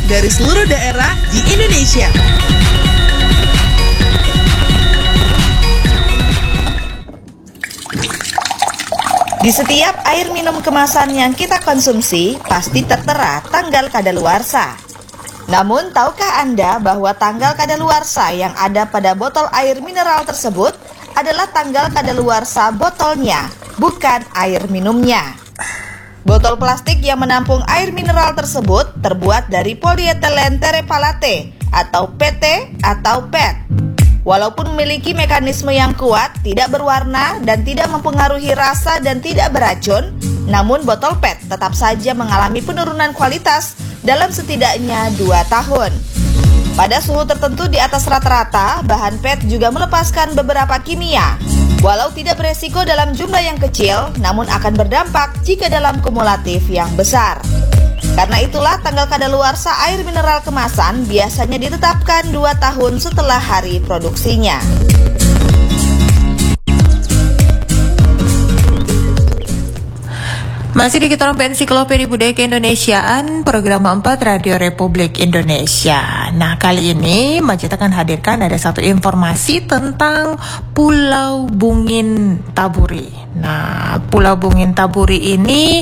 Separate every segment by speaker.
Speaker 1: dari seluruh daerah di Indonesia. Di setiap air minum kemasan yang kita konsumsi, pasti tertera tanggal kadaluarsa. Namun, tahukah Anda bahwa tanggal kadaluarsa yang ada pada botol air mineral tersebut adalah tanggal kadaluarsa botolnya, bukan air minumnya. Botol plastik yang menampung air mineral tersebut terbuat dari polyethylene terephthalate atau PT atau PET. Walaupun memiliki mekanisme yang kuat, tidak berwarna dan tidak mempengaruhi rasa dan tidak beracun, namun botol PET tetap saja mengalami penurunan kualitas dalam setidaknya 2 tahun. Pada suhu tertentu di atas rata-rata, bahan PET juga melepaskan beberapa kimia. Walau tidak beresiko dalam jumlah yang kecil, namun akan berdampak jika dalam kumulatif yang besar. Karena itulah tanggal kadaluarsa air mineral kemasan biasanya ditetapkan 2 tahun setelah hari produksinya.
Speaker 2: Masih di Kita Ensiklopedia Budaya Keindonesiaan, program 4 Radio Republik Indonesia. Nah, kali ini Majid akan hadirkan ada satu informasi tentang Pulau Bungin Taburi. Nah, Pulau Bungin Taburi ini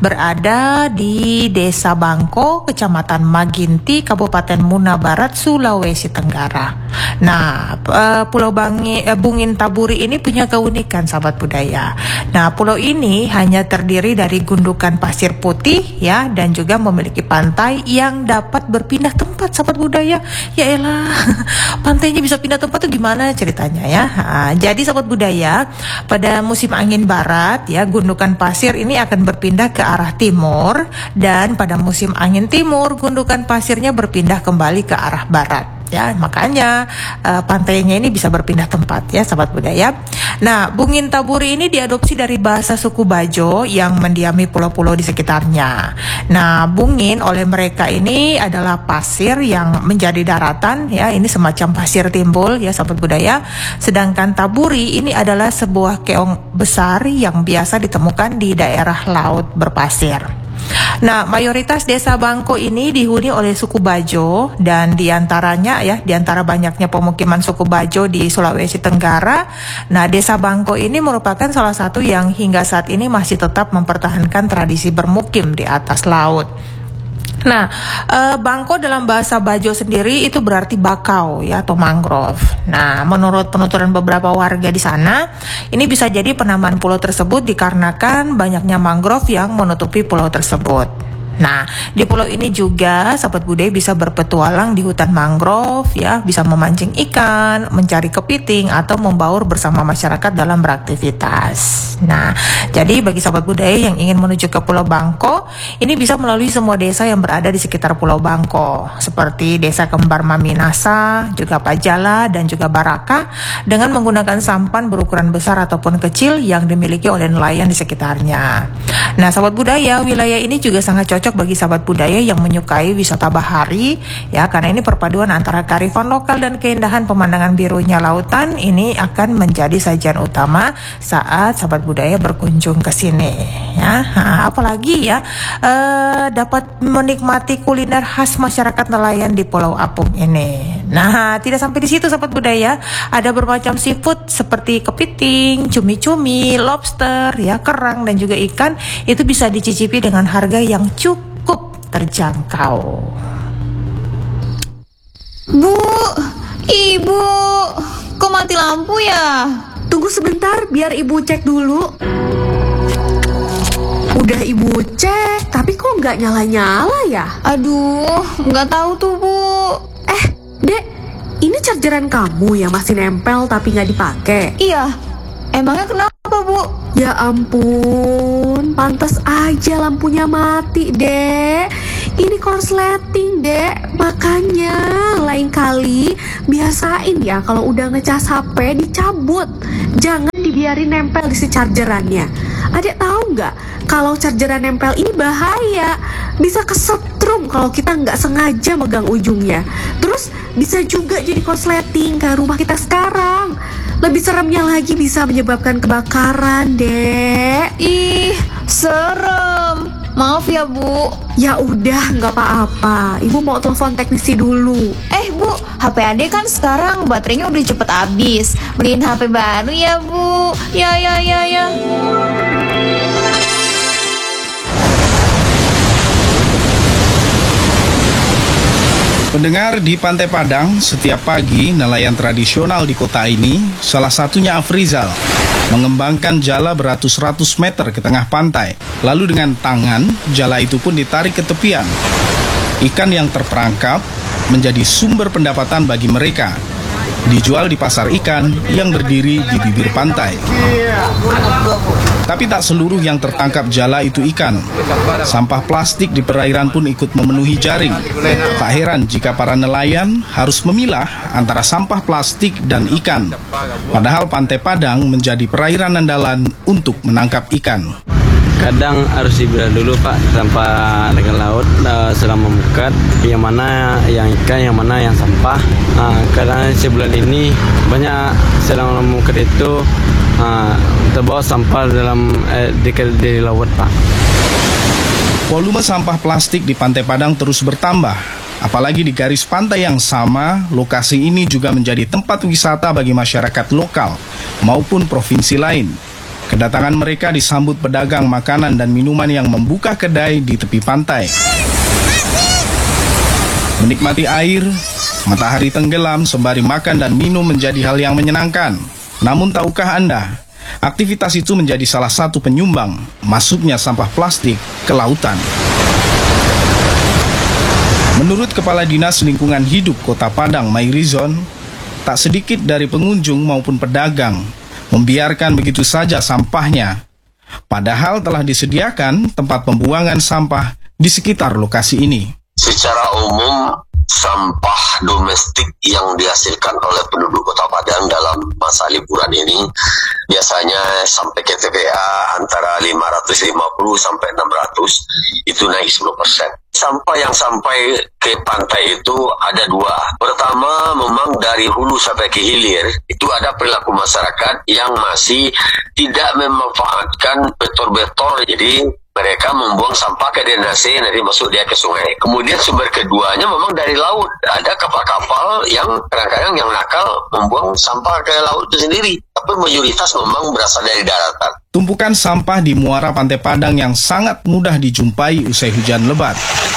Speaker 2: berada di Desa Bangko, Kecamatan Maginti, Kabupaten Muna Barat, Sulawesi Tenggara. Nah, Pulau Bungin Taburi ini punya keunikan, sahabat budaya. Nah, pulau ini hanya terdiri dari gundukan pasir putih ya, dan juga memiliki pantai yang dapat berpindah tempat, sahabat budaya. Ya elah, pantainya bisa pindah tempat tuh gimana ceritanya ya? Nah, jadi sahabat budaya, pada musim angin barat ya, gundukan pasir ini akan berpindah ke arah timur, dan pada musim angin timur gundukan pasirnya berpindah kembali ke arah barat. Ya, makanya pantainya ini bisa berpindah tempat ya, sahabat budaya. Nah, Bungin Taburi ini diadopsi dari bahasa suku Bajo yang mendiami pulau-pulau di sekitarnya. Nah, Bungin oleh mereka ini adalah pasir yang menjadi daratan ya, ini semacam pasir timbul ya, sahabat budaya. Sedangkan Taburi ini adalah sebuah keong besar yang biasa ditemukan di daerah laut berpasir. Nah, mayoritas desa Bangko ini dihuni oleh suku Bajo, dan diantaranya ya, diantara banyaknya pemukiman suku Bajo di Sulawesi Tenggara, nah desa Bangko ini merupakan salah satu yang hingga saat ini masih tetap mempertahankan tradisi bermukim di atas laut. Nah, Bangko dalam bahasa Bajo sendiri itu berarti bakau ya, atau mangrove. Nah, menurut penuturan beberapa warga di sana, ini bisa jadi penamaan pulau tersebut dikarenakan banyaknya mangrove yang menutupi pulau tersebut. Nah, di pulau ini juga sahabat budaya bisa berpetualang di hutan mangrove ya, bisa memancing ikan, mencari kepiting, atau membaur bersama masyarakat dalam beraktivitas. Nah, jadi bagi sahabat budaya yang ingin menuju ke Pulau Bangko, ini bisa melalui semua desa yang berada di sekitar Pulau Bangko, seperti Desa Kembar Maminasa, juga Pajala, dan juga Baraka, dengan menggunakan sampan berukuran besar ataupun kecil yang dimiliki oleh nelayan di sekitarnya. Nah, sahabat budaya, wilayah ini juga sangat cocok bagi sahabat budaya yang menyukai wisata bahari ya, karena ini perpaduan antara kearifan lokal dan keindahan pemandangan birunya lautan ini akan menjadi sajian utama saat sahabat budaya berkunjung ke sini ya. Nah, apalagi ya dapat menikmati kuliner khas masyarakat nelayan di Pulau Apung ini. Nah, tidak sampai di situ sahabat budaya, ada bermacam seafood seperti kepiting, cumi-cumi, lobster ya, kerang, dan juga ikan itu bisa dicicipi dengan harga yang cukup terjangkau.
Speaker 3: Bu, Ibu, kok mati lampu ya?
Speaker 4: Tunggu sebentar, biar Ibu cek dulu. Udah Ibu cek, tapi kok nggak nyala-nyala ya?
Speaker 3: Aduh, nggak tahu tuh Bu.
Speaker 4: Dek, ini chargeran kamu yang masih nempel tapi nggak dipakai?
Speaker 3: Iya, emangnya kenapa Bu?
Speaker 4: Ya ampun, pantas aja lampunya mati, Dek. Ini korsleting, Dek. Makanya lain kali biasain ya kalau udah ngecas HP dicabut. Jangan dibiarin nempel di si chargerannya. Adek tahu nggak kalau chargeran nempel ini bahaya, bisa kesetrum kalau kita nggak sengaja megang ujungnya. Terus bisa juga jadi korsleting kayak rumah kita sekarang. Lebih seremnya lagi bisa menyebabkan kebakaran, Dek.
Speaker 3: Ih, serem. Maaf ya, Bu.
Speaker 4: Ya udah, nggak apa-apa. Ibu mau telepon teknisi dulu.
Speaker 3: Bu, HP Ade kan sekarang baterainya udah cepet habis. Beliin HP baru ya, Bu. Ya.
Speaker 5: Pendengar, di Pantai Padang, setiap pagi nelayan tradisional di kota ini, salah satunya Afrizal, mengembangkan jala beratus-ratus meter ke tengah pantai. Lalu dengan tangan, jala itu pun ditarik ke tepian. Ikan yang terperangkap menjadi sumber pendapatan bagi mereka. Dijual di pasar ikan yang berdiri di bibir pantai. Tapi tak seluruh yang tertangkap jala itu ikan. Sampah plastik di perairan pun ikut memenuhi jaring. Tak heran jika para nelayan harus memilah antara sampah plastik dan ikan. Padahal Pantai Padang menjadi perairan andalan untuk menangkap ikan.
Speaker 6: Kadang harus dibelah dulu Pak sampah dengan laut selama memukat, yang mana yang ikan, yang mana yang sampah. Kadang sebulan ini banyak selama memukat itu terbawa sampah dalam di laut Pak.
Speaker 5: Volume sampah plastik di Pantai Padang terus bertambah. Apalagi di garis pantai yang sama, lokasi ini juga menjadi tempat wisata bagi masyarakat lokal maupun provinsi lain. Kedatangan mereka disambut pedagang makanan dan minuman yang membuka kedai di tepi pantai. Menikmati air, matahari tenggelam sembari makan dan minum menjadi hal yang menyenangkan. Namun tahukah Anda, aktivitas itu menjadi salah satu penyumbang masuknya sampah plastik ke lautan. Menurut Kepala Dinas Lingkungan Hidup Kota Padang, Mayrizon, tak sedikit dari pengunjung maupun pedagang membiarkan begitu saja sampahnya. Padahal telah disediakan tempat pembuangan sampah di sekitar lokasi ini.
Speaker 7: Secara umum, sampah domestik yang dihasilkan oleh penduduk Kota Padang dalam masa liburan ini biasanya sampai ke TPA antara 550 sampai 600, itu naik 10%. Sampah yang sampai ke pantai itu ada dua. Pertama, memang dari hulu sampai ke hilir, itu ada perilaku masyarakat yang masih tidak memanfaatkan betor-betor. Jadi mereka membuang sampah ke drainase, nanti masuk dia ke sungai. Kemudian sumber keduanya memang dari laut. Ada kapal-kapal yang kadang-kadang yang nakal membuang sampah ke laut itu sendiri. Tapi mayoritas memang berasal dari daratan.
Speaker 5: Tumpukan sampah di muara Pantai Padang yang sangat mudah dijumpai usai hujan lebat.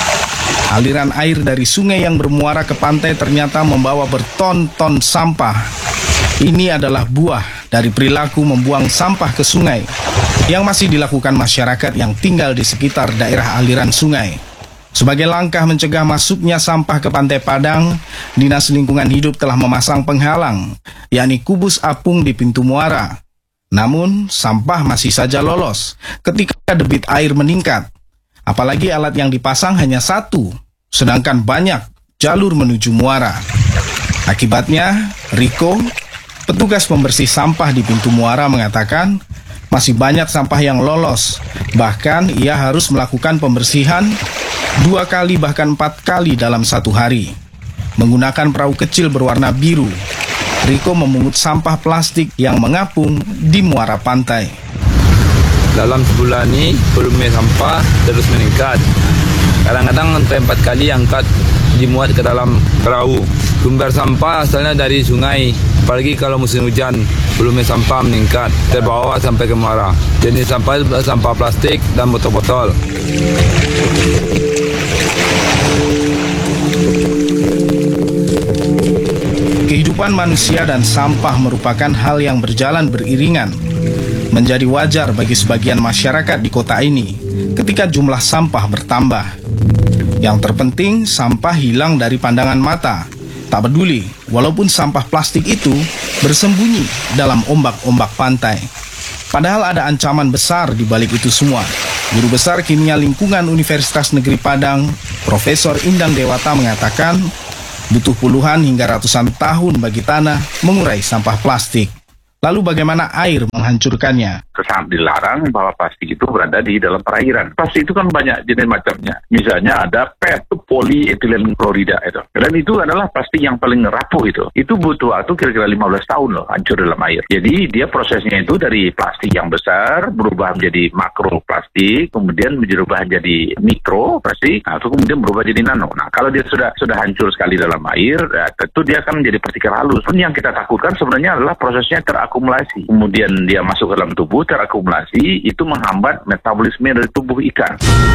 Speaker 5: Aliran air dari sungai yang bermuara ke pantai ternyata membawa berton-ton sampah. Ini adalah buah dari perilaku membuang sampah ke sungai yang masih dilakukan masyarakat yang tinggal di sekitar daerah aliran sungai. Sebagai langkah mencegah masuknya sampah ke Pantai Padang, Dinas Lingkungan Hidup telah memasang penghalang, yakni kubus apung di pintu muara. Namun, sampah masih saja lolos ketika debit air meningkat. Apalagi alat yang dipasang hanya satu, sedangkan banyak jalur menuju muara. Akibatnya, Riko, petugas pembersih sampah di pintu muara, mengatakan masih banyak sampah yang lolos. Bahkan ia harus melakukan pembersihan 2 kali bahkan 4 kali dalam satu hari. Menggunakan perahu kecil berwarna biru, Riko memungut sampah plastik yang mengapung di muara pantai.
Speaker 6: Dalam sebulan ini volume sampah terus meningkat. Kadang-kadang sampai 4 kali angkat dimuat ke dalam perahu. Sumber sampah asalnya dari sungai. Apalagi kalau musim hujan, volume sampah meningkat, terbawa sampai ke muara. Jenis sampah plastik dan botol-botol.
Speaker 5: Kehidupan manusia dan sampah merupakan hal yang berjalan beriringan. Menjadi wajar bagi sebagian masyarakat di kota ini ketika jumlah sampah bertambah. Yang terpenting, sampah hilang dari pandangan mata. Tak peduli, walaupun sampah plastik itu bersembunyi dalam ombak-ombak pantai. Padahal ada ancaman besar di balik itu semua. Guru Besar Kimia Lingkungan Universitas Negeri Padang, Profesor Indang Dewata, mengatakan butuh puluhan hingga ratusan tahun bagi tanah mengurai sampah plastik. Lalu bagaimana air menghancurkannya?
Speaker 8: Sangat dilarang bahwa plastik itu berada di dalam perairan. Plastik itu kan banyak jenis macamnya. Misalnya ada PET, polyethylene klorida itu. Dan itu adalah plastik yang paling rapuh itu. Itu butuh waktu kira-kira 15 tahun loh hancur dalam air. Jadi dia prosesnya itu dari plastik yang besar berubah menjadi makroplastik, kemudian berubah jadi mikroplastik, nah, itu kemudian berubah jadi nano. Nah, kalau dia sudah hancur sekali dalam air, ya, tentu dia akan menjadi partikel halus. Pun yang kita takutkan sebenarnya adalah prosesnya terakumulasi. Kemudian dia masuk ke dalam tubuh, terakumulasi, itu menghambat metabolisme dari tubuh ikan.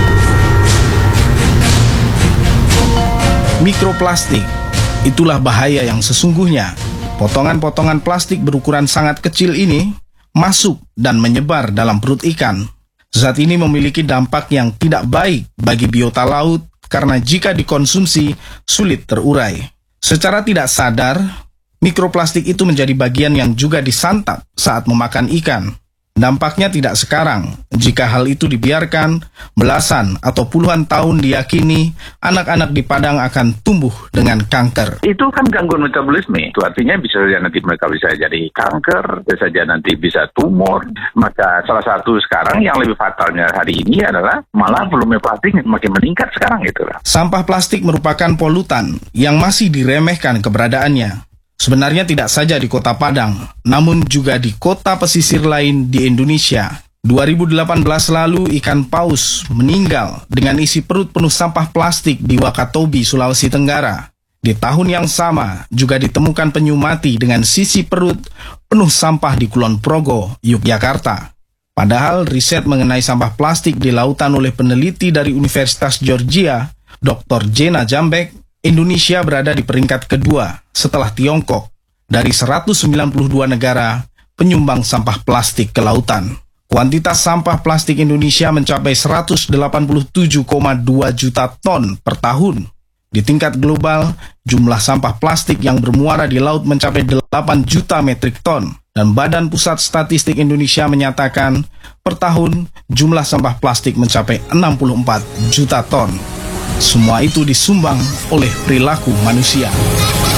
Speaker 5: Mikroplastik, itulah bahaya yang sesungguhnya. Potongan-potongan plastik berukuran sangat kecil ini masuk dan menyebar dalam perut ikan. Zat ini memiliki dampak yang tidak baik bagi biota laut karena jika dikonsumsi sulit terurai. Secara tidak sadar, mikroplastik itu menjadi bagian yang juga disantap saat memakan ikan. Dampaknya tidak sekarang. Jika hal itu dibiarkan, belasan atau puluhan tahun diyakini anak-anak di Padang akan tumbuh dengan kanker.
Speaker 8: Itu kan gangguan metabolisme. Itu artinya bisa saja nanti mereka bisa jadi kanker, bisa saja nanti bisa tumor. Maka salah satu sekarang yang lebih fatalnya hari ini adalah malah volume plastik makin meningkat sekarang gitu.
Speaker 5: Sampah plastik merupakan polutan yang masih diremehkan keberadaannya. Sebenarnya tidak saja di Kota Padang, namun juga di kota pesisir lain di Indonesia. 2018 lalu ikan paus meninggal dengan isi perut penuh sampah plastik di Wakatobi, Sulawesi Tenggara. Di tahun yang sama juga ditemukan penyu mati dengan sisi perut penuh sampah di Kulon Progo, Yogyakarta. Padahal riset mengenai sampah plastik di lautan oleh peneliti dari Universitas Georgia, Dr. Jena Jambek, Indonesia berada di peringkat kedua setelah Tiongkok dari 192 negara penyumbang sampah plastik ke lautan. Kuantitas sampah plastik Indonesia mencapai 187,2 juta ton per tahun. Di tingkat global, jumlah sampah plastik yang bermuara di laut mencapai 8 juta metrik ton. Dan Badan Pusat Statistik Indonesia menyatakan per tahun jumlah sampah plastik mencapai 64 juta ton. Semua itu disumbang oleh perilaku manusia.